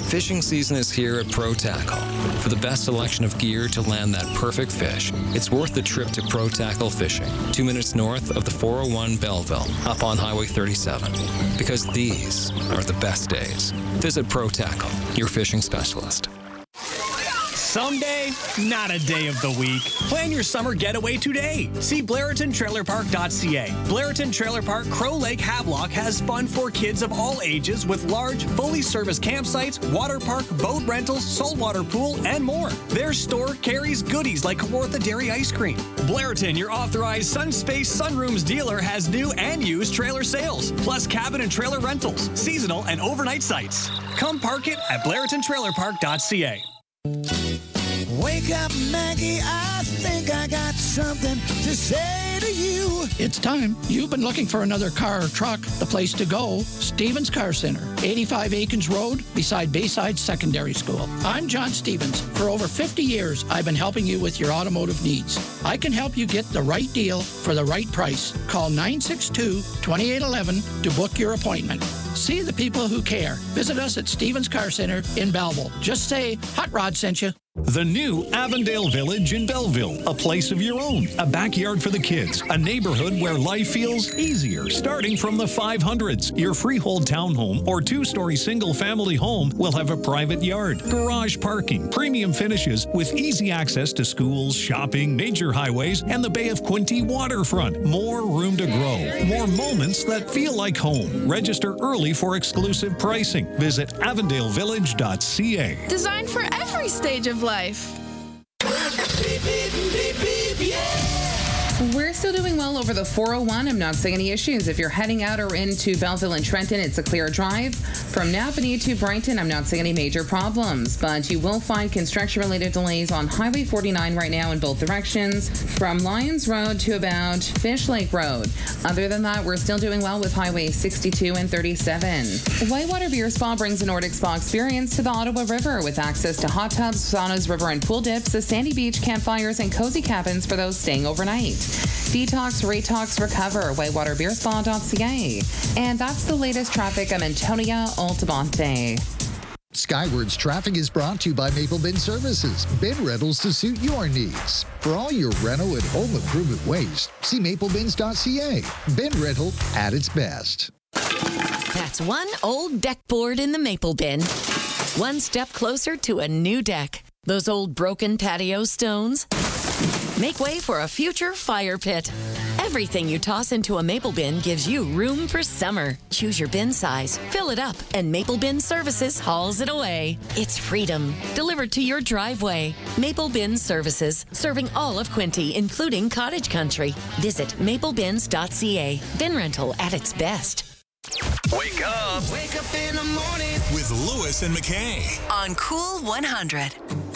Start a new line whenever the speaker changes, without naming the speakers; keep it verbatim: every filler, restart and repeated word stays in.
Fishing season is here at Pro Tackle. For the best selection of gear to land that perfect fish, it's worth the trip to Pro Tackle Fishing, two minutes north of the four oh one Belleville, up on Highway thirty-seven. Because these are the best days. Visit Pro Tackle, your fishing specialist.
Someday, not a day of the week. Plan your summer getaway today. See Blairton Trailer Park dot c a. Blairton Trailer Park Crow Lake Havelock has fun for kids of all ages with large, fully serviced campsites, water park, boat rentals, saltwater pool, and more. Their store carries goodies like Kawartha Dairy Ice Cream. Blairton, your authorized Sunspace Sunrooms dealer, has new and used trailer sales, plus cabin and trailer rentals, seasonal and overnight sites. Come park it at Blairton Trailer Park dot c a.
Wake up, Maggie, I think I got something to say to you.
It's time. You've been looking for another car or truck. The place to go, Stevens Car Center, eighty-five Aikens Road, beside Bayside Secondary School. I'm John Stevens. For over fifty years, I've been helping you with your automotive needs. I can help you get the right deal for the right price. Call nine six two, two eight one one to book your appointment. See the people who care. Visit us at Stevens Car Center in Belleville. Just say, Hot Rod sent you.
The new Avondale Village in Belleville, a place of your own, a backyard for the kids, a neighborhood where life feels easier, starting from the five hundreds. Your freehold townhome or two-story single-family home will have a private yard, garage parking, premium finishes with easy access to schools, shopping, major highways, and the Bay of Quinte waterfront. More room to grow, more moments that feel like home. Register early for exclusive pricing. Visit avondale village dot c a.
Designed for every stage of life.
Beep, beep, beep, beep, yeah.
We're still doing well over the four oh one. I'm not seeing any issues. If you're heading out or into Belleville and Trenton, it's a clear drive. From Napanee to Brighton, I'm not seeing any major problems, but you will find construction-related delays on Highway forty-nine right now in both directions, from Lyons Road to about Fish Lake Road. Other than that, we're still doing well with Highway sixty-two and thirty-seven. Whitewater Beer Spa brings a Nordic spa experience to the Ottawa River with access to hot tubs, saunas, river and pool dips, a sandy beach, campfires, and cozy cabins for those staying overnight. Detox, Retox, Recover, whitewater beer spa dot c a. And that's the latest traffic. I'm Antonia Altamonte.
Skywards Traffic is brought to you by Maple Bin Services. Bin rentals to suit your needs. For all your reno and home improvement waste, see maple bins dot c a. Bin rental at its best.
That's one old deck board in the Maple Bin. One step closer to a new deck. Those old broken patio stones? Make way for a future fire pit. Everything you toss into a Maple Bin gives you room for summer. Choose your bin size, fill it up, and Maple Bin Services hauls it away. It's freedom, delivered to your driveway. Maple Bin Services, serving all of Quinte, including cottage country. Visit maple bins dot c a. Bin rental at its best.
Wake up.
Wake up in the morning
With Lewis and McKay.
On Cool one hundred.